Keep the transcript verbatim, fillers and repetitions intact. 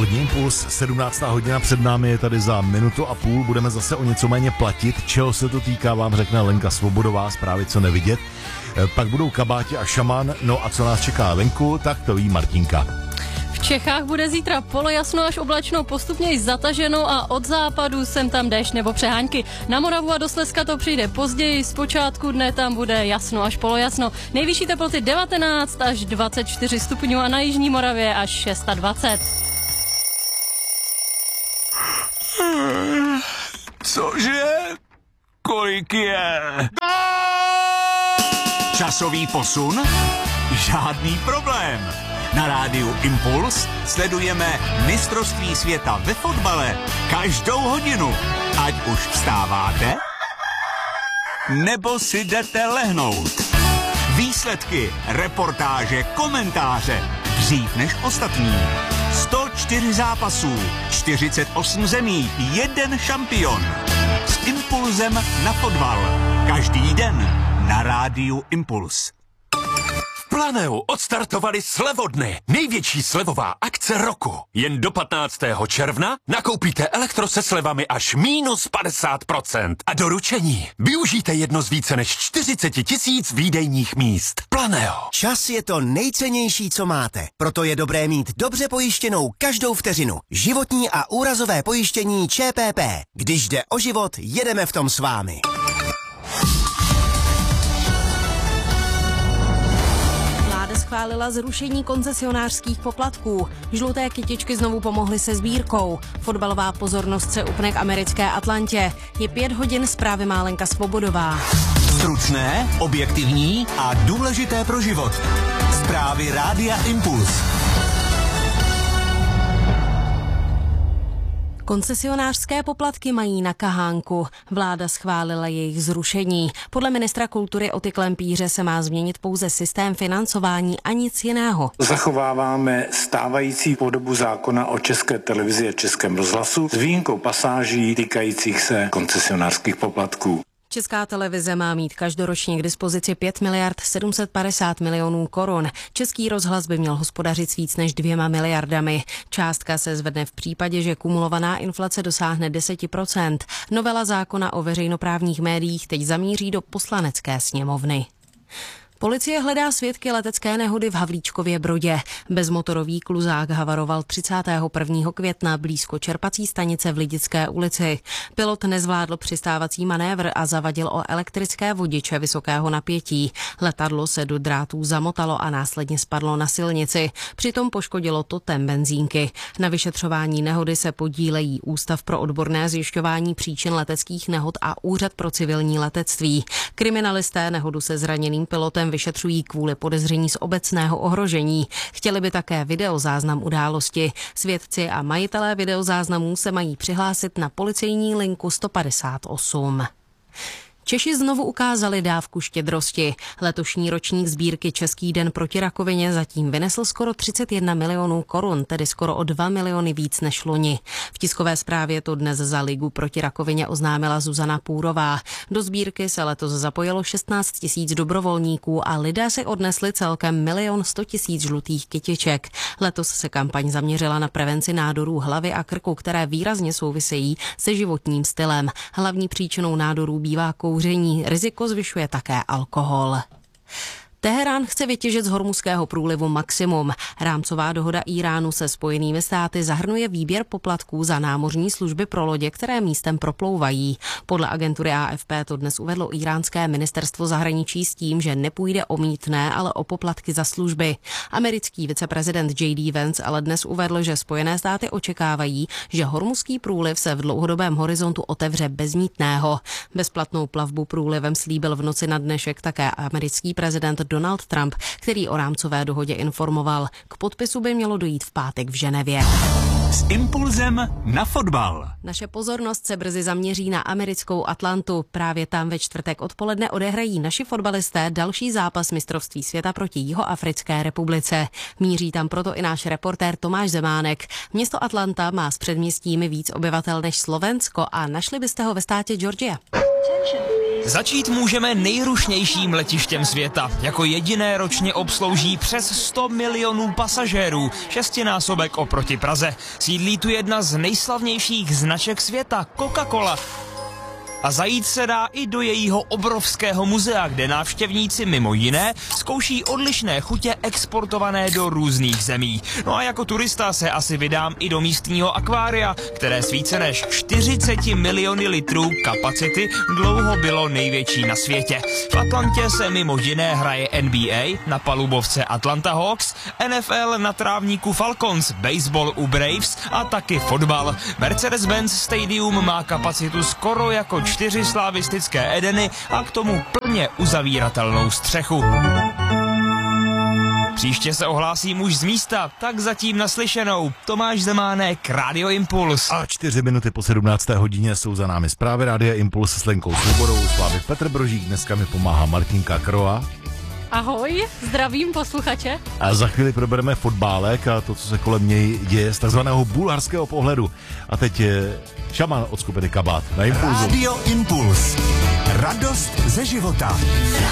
Polední impuls, sedmnáctá hodina před námi je tady za minutu a půl, budeme zase o něco méně platit, čeho se to týká, vám řekne Lenka Svobodová, zprávy co nevidět. Pak budou kabáti a šaman, no a co nás čeká venku, tak to ví Martinka. V Čechách bude zítra polojasno až oblačno, postupně i zataženo a od západu sem tam déšť nebo přehánky. Na Moravu a do Slezska to přijde později, zpočátku dne tam bude jasno až polojasno. Nejvyšší teploty devatenáct až dvacet čtyři stupňů a na jižní Moravě až dvacet šest. Cože? Kolik je? Časový posun? Žádný problém. Na rádiu Impuls sledujeme mistrovství světa ve fotbale každou hodinu. Ať už vstáváte, nebo si jdete lehnout. Výsledky, reportáže, komentáře. Dřív než ostatní. sto čtyři zápasů, čtyřicet osm zemí, jeden šampion. S impulzem na fotbal. Každý den na rádiu Impuls. V Planeu odstartovali slevodny. Největší slevová akce roku. Jen do patnáctého června nakoupíte elektro se slevami až mínus padesát procent. A doručení využijte jedno z více než čtyřicet tisíc výdejních míst. Planeo. Čas je to nejcennější, co máte. Proto je dobré mít dobře pojištěnou každou vteřinu. Životní a úrazové pojištění ČPP. Když jde o život, jedeme v tom s vámi. Schválila zrušení koncesionářských poplatků. Žluté kytičky znovu pomohly se sbírkou. Fotbalová pozornost se upne k americké Atlantě. Je pět hodin, zprávy má Lenka Svobodová. Stručné, objektivní a důležité pro život. Zprávy rádia Impuls. Koncesionářské poplatky mají na kahánku. Vláda schválila jejich zrušení. Podle ministra kultury Oty Klempíře se má změnit pouze systém financování a nic jiného. Zachováváme stávající podobu zákona o České televizi a Českém rozhlasu s výjimkou pasáží týkajících se koncesionářských poplatků. Česká televize má mít každoročně k dispozici pět miliard sedm set padesát milionů korun. Český rozhlas by měl hospodařit s víc než dvěma miliardami. Částka se zvedne v případě, že kumulovaná inflace dosáhne deset procent. Novela zákona o veřejnoprávních médiích teď zamíří do Poslanecké sněmovny. Policie hledá svědky letecké nehody v Havlíčkově Brodě. Bezmotorový kluzák havaroval třicátého prvního května blízko čerpací stanice v Lidické ulici. Pilot nezvládl přistávací manévr a zavadil o elektrické vodiče vysokého napětí. Letadlo se do drátů zamotalo a následně spadlo na silnici. Přitom poškodilo totem benzínky. Na vyšetřování nehody se podílejí Ústav pro odborné zjišťování příčin leteckých nehod a Úřad pro civilní letectví. Kriminalisté nehodu se zraněným pilotem vyšetřují kvůli podezření z obecného ohrožení. Chtěli by také videozáznam události. Svědci a majitelé videozáznamů se mají přihlásit na policejní linku sto padesát osm. Češi znovu ukázali dávku štědrosti. Letošní ročník sbírky Český den proti rakovině zatím vynesl skoro třicet jedna milionů korun, tedy skoro o dva miliony víc než loni. V tiskové zprávě to dnes za Ligu proti rakovině oznámila Zuzana Půrová. Do sbírky se letos zapojilo šestnáct tisíc dobrovolníků a lidé si odnesli celkem milion sto tisíc žlutých kytiček. Letos se kampaň zaměřila na prevenci nádorů hlavy a krku, které výrazně souvisejí se životním stylem. Hlavní příčinou nádorů bývá kouření, riziko zvyšuje také alkohol. Teherán chce vytěžit z Hormuzského průlivu maximum. Rámcová dohoda Íránu se Spojenými státy zahrnuje výběr poplatků za námořní služby pro lodě, které místem proplouvají. Podle agentury A F P to dnes uvedlo íránské ministerstvo zahraničí s tím, že nepůjde o mýtné, ale o poplatky za služby. Americký viceprezident J D Vance ale dnes uvedl, že Spojené státy očekávají, že Hormuzský průliv se v dlouhodobém horizontu otevře bez mýtného. Bezplatnou plavbu průlivem slíbil v noci na dnešek také americký prezident Donald Trump, který o rámcové dohodě informoval. K podpisu by mělo dojít v pátek v Ženevě. S impulzem na fotbal. Naše pozornost se brzy zaměří na americkou Atlantu. Právě tam ve čtvrtek odpoledne odehrají naši fotbalisté další zápas mistrovství světa proti Jihoafrické republice. Míří tam proto i náš reportér Tomáš Zemánek. Město Atlanta má s předměstími víc obyvatel než Slovensko a našli byste ho ve státě Georgia. Začít můžeme nejrušnějším letištěm světa. Jako jediné ročně obslouží přes sto milionů pasažérů, šestinásobek oproti Praze. Sídlí tu jedna z nejslavnějších značek světa, Coca-Cola. A zajít se dá i do jejího obrovského muzea, kde návštěvníci mimo jiné zkouší odlišné chutě exportované do různých zemí. No a jako turista se asi vydám i do místního akvária, které s více než čtyřicet miliony litrů kapacity dlouho bylo největší na světě. V Atlantě se mimo jiné hraje N B A na palubovce Atlanta Hawks, N F L na trávníku Falcons, baseball u Braves a taky fotbal. Mercedes-Benz Stadium má kapacitu skoro jako čtyři slavistické Edeny a k tomu plně uzavíratelnou střechu. Příště se ohlásím už z místa, tak zatím naslyšenou. Tomáš Zemánek, Radio Impuls. A čtyři minuty po sedmnácté hodině jsou za námi zprávy Rádia Impuls s Lenkou Svobodou. Slávy Petr Brožík, dneska mi pomáhá Martinka Kroa. Ahoj, zdravím posluchače. A za chvíli probereme fotbálek a to, co se kolem něj děje z takzvaného bulharského pohledu. A teď je Šaman od skupiny Kabát na Impulzu. Radio Impuls. Radost ze života.